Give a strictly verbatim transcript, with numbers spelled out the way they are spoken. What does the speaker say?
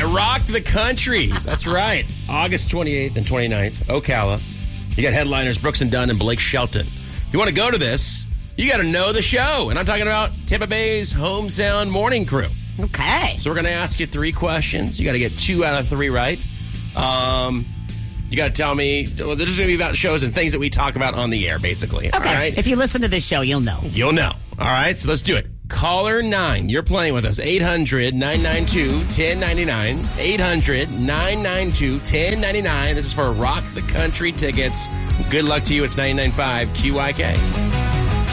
Rock the Country. That's right. August twenty-eighth and twenty-ninth, Ocala. You got headliners Brooks and Dunn and Blake Shelton. If you want to go to this, you got to know the show. And I'm talking about Tampa Bay's Hometown Morning Crew. Okay. So we're going to ask you three questions. You got to get two out of three right. Um, you got to tell me, well, this is going to be about shows and things that we talk about on the air, basically. Okay. All right? If you listen to this show, you'll know. You'll know. All right, so let's do it. Caller nine, you're playing with us. eight hundred, nine nine two, one zero nine nine. eight hundred, nine nine two, one zero nine nine. This is for Rock the Country tickets. Good luck to you. It's ninety-nine point five Q I K.